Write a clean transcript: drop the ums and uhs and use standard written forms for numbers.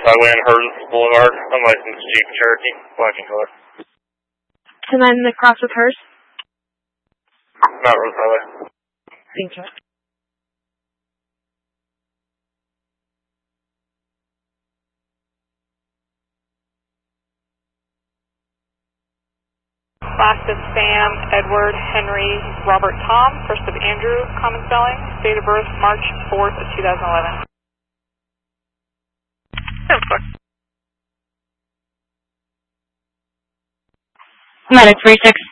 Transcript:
Rose Highway and Hers Boulevard. Unlicensed Jeep Cherokee, black in color. And then the cross with Hers? Not Rose Highway. Thank you. Last of Sam, Edward, Henry, Robert, Tom. First of Andrew, common spelling. Date of birth, March 4th of 2011. Medic 36.